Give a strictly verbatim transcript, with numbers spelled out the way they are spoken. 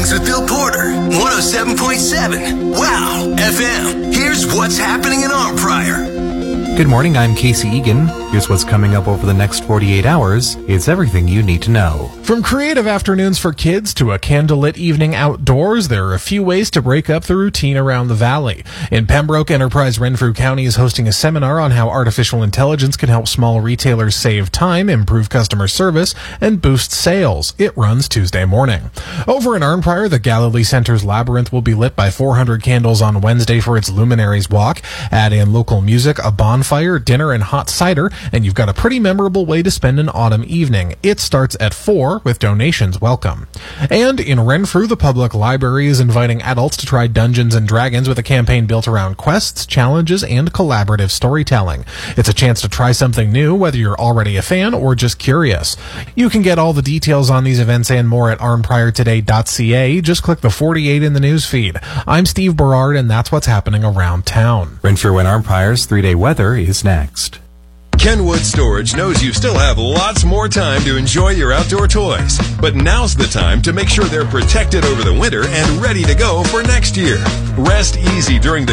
Mornings with Bill Porter, one oh seven point seven. Wow, F M. Here's what's happening in Arnprior. Good morning, I'm Casey Egan. Here's what's coming up over the next forty-eight hours. It's everything you need to know. From creative afternoons for kids to a candlelit evening outdoors, there are a few ways to break up the routine around the valley. In Pembroke, Enterprise Renfrew County is hosting a seminar on how artificial intelligence can help small retailers save time, improve customer service, and boost sales. It runs Tuesday morning. Over in Arnprior, the Galilee Center's Labyrinth will be lit by four hundred candles on Wednesday for its Luminaries Walk. Add in local music, a bonfire, dinner, and hot cider, and you've got a pretty memorable way to spend an autumn evening. It starts at four with donations welcome. And in Renfrew, the public library is inviting adults to try Dungeons and Dragons with a campaign built around quests, challenges, and collaborative storytelling. It's a chance to try something new, whether you're already a fan or just curious. You can get all the details on these events and more at arnprior today dot c a. Just click the forty-eight in the news feed. I'm Steve Berard, and that's what's happening around town. Renfrew and Arnprior's three-day weather is next. Kenwood Storage knows you still have lots more time to enjoy your outdoor toys, but now's the time to make sure they're protected over the winter and ready to go for next year. Rest easy during the